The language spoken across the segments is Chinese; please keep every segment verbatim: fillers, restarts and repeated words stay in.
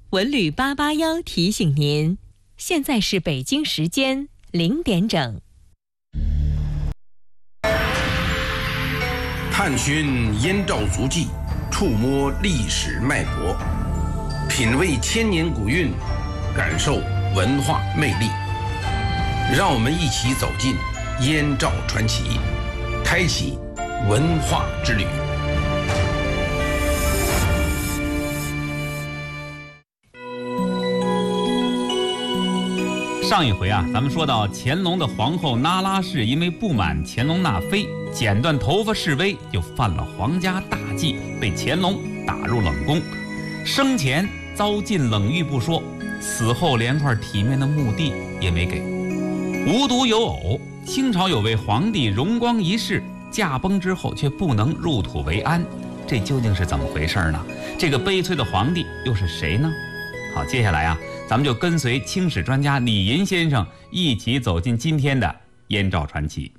文旅八八幺提醒您，现在是北京时间零点整。 探寻燕赵足迹，触摸历史脉搏，品味千年古韵，感受文化魅力。让我们一起走进燕赵传奇，开启文化之旅。 上一回啊，咱们说到乾隆的皇后那拉氏因为不满乾隆纳妃剪断头发示威，就犯了皇家大忌，被乾隆打入冷宫。生前遭尽冷遇不说，死后连块体面的墓地也没给。无独有偶，清朝有位皇帝荣光一世，驾崩之后却不能入土为安，这究竟是怎么回事呢？这个悲催的皇帝又是谁呢？好，接下来啊，咱们就跟随清史专家李银先生一起走进今天的燕赵传奇。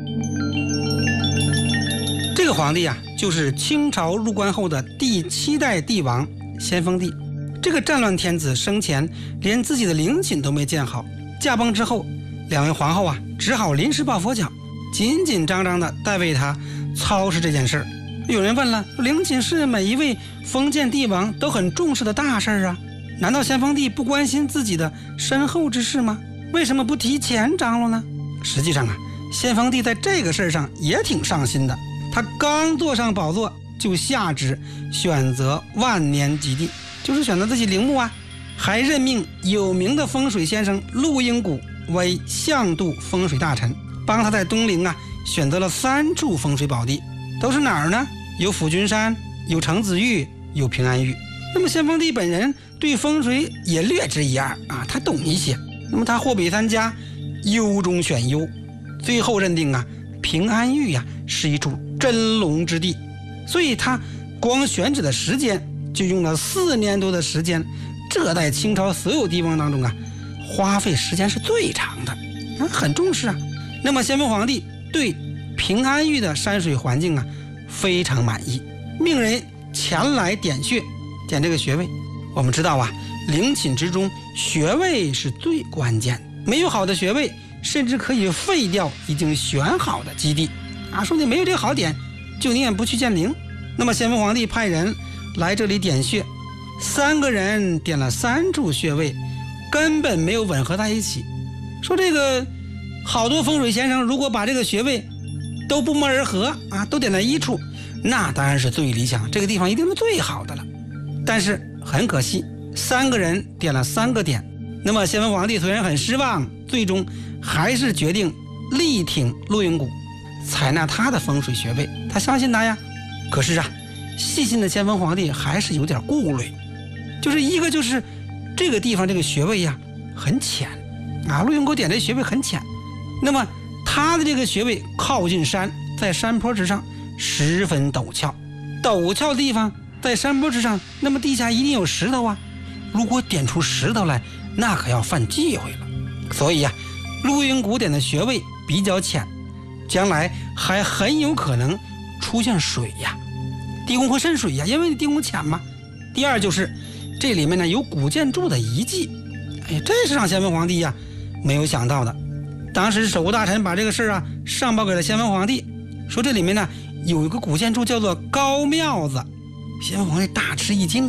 这个皇帝啊，就是清朝入关后的第七代帝王咸丰帝。这个战乱天子生前连自己的陵寝都没建好，驾崩之后，两位皇后啊，只好临时抱佛脚，紧紧张张的代为他操持这件事儿。有人问了，陵寝是每一位封建帝王都很重视的大事啊，难道咸丰帝不关心自己的身后之事吗？为什么不提前张罗呢？实际上啊，咸丰帝在这个事上也挺上心的。他刚坐上宝座，就下旨选择万年吉地，就是选择自己陵墓啊，还任命有名的风水先生陆英谷为向度风水大臣，帮他在东陵啊选择了三处风水宝地，都是哪儿呢？有辅君山，有程子峪，有平安峪。那么咸丰帝本人对风水也略知一二啊，他懂一些。那么他货比三家，优中选优，最后认定啊，平安峪呀、啊、是一处真龙之地，所以他光选址的时间就用了四年多的时间，这在清朝所有帝王当中啊，花费时间是最长的，啊，很重视啊。那么咸丰皇帝对平安峪的山水环境啊非常满意，命人前来点穴，点这个穴位。我们知道啊，陵寝之中穴位是最关键的，没有好的穴位，甚至可以废掉已经选好的基地啊，说你没有这个好点，就宁愿不去建陵。那么咸丰皇帝派人来这里点穴，三个人点了三处穴位，根本没有吻合在一起。说这个好多风水先生如果把这个穴位都不谋而合啊，都点在一处，那当然是最理想，这个地方一定是最好的了。但是很可惜，三个人点了三个点。那么咸丰皇帝虽然很失望，最终还是决定力挺陆英谷，采纳他的风水穴位，他相信他呀。可是啊，细心的咸丰皇帝还是有点顾虑，就是一个就是这个地方这个穴位呀很浅啊，陆英谷点这穴位很浅，那么他的这个穴位靠近山，在山坡之上，十分陡峭，陡峭的地方在山坡之上，那么地下一定有石头啊，如果点出石头来，那可要犯忌讳了。所以啊，陆英谷点的穴位比较浅，将来还很有可能出现水呀，地宫会渗水呀，因为地宫浅嘛。第二就是这里面呢有古建筑的遗迹，哎呀，这是让咸丰皇帝呀没有想到的。当时守护大臣把这个事啊上报给了咸丰皇帝，说这里面呢有一个古建筑叫做高庙子。咸丰皇帝大吃一惊